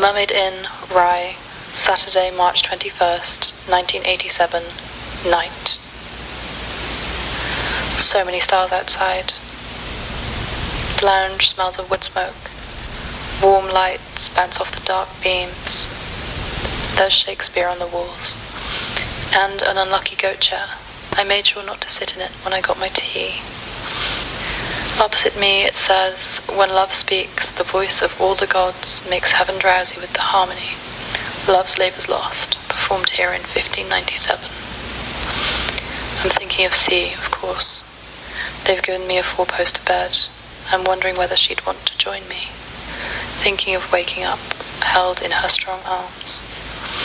Mermaid Inn, Rye, Saturday, March 21st, 1987, night. So many stars outside. The lounge smells of wood smoke. Warm lights bounce off the dark beams. There's Shakespeare on the walls. And an unlucky goat chair. I made sure not to sit in it when I got my tea. Opposite me it says, "When love speaks, the voice of all the gods makes heaven drowsy with the harmony. Love's Labour's Lost, performed here in 1597. I'm thinking of C, of course. They've given me a 4-poster bed. I'm wondering whether she'd want to join me. Thinking of waking up, held in her strong arms.